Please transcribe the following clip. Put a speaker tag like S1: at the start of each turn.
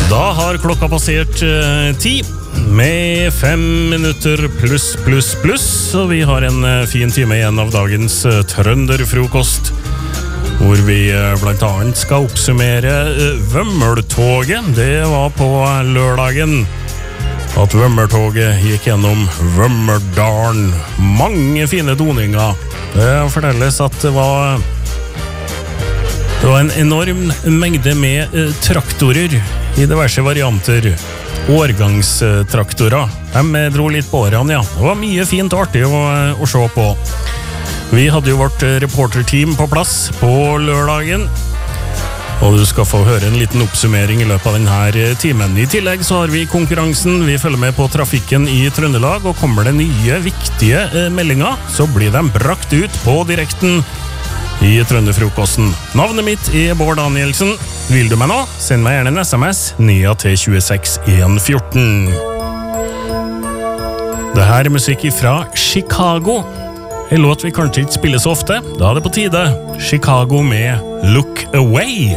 S1: Da har klokka passert 10 med 5 minutter pluss, og vi har en fin time igjen av dagens trønderfrokost, hvor vi blant annet skal oppsummere Vømmeltoget. Det var på lørdagen at Vømmeltoget gikk gjennom Vømmeldalen. Mange fine doninger. Det fortelles at det var en enorm mengde med traktorer i diverse varianter. Årgangstraktorer. De dro litt på årene, ja. Det var mye fint og artig å se på. Vi hadde jo vårt reporterteam på plass på lørdagen, og du skal få høre en liten oppsummering i løpet av denne timen. I tillegg så har vi konkurransen. Vi følger med på trafikken i Trøndelag, og kommer det nye, viktige meldinger, så blir de brakt ut på direkten i Trønderfrokosten. Navnet mitt er Bård Danielsen. Vil du meg nå? Send meg gjerne en SMS 9 til 26 114. Det her er musikk fra Chicago. En låt vi kanskje ikke spiller så ofte. Da er det på tide. Chicago med Look Away.